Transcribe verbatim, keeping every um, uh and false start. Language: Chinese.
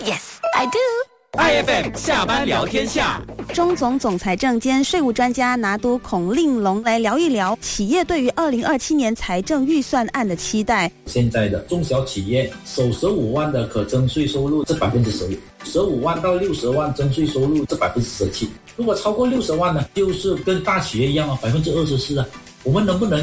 Yes, I do. I F M 下班聊天下， 钟总总财政兼税务专家拿督孔令龙来聊一聊企业对于二零二七年财政预算案的期待。 现在的中小企业首十五万的可征税收入是百分之十五，十五万到六十万征税收入是百分之十七。如果超过六十万呢，就是跟大企业一样啊，百分之二十四啊。我们能不能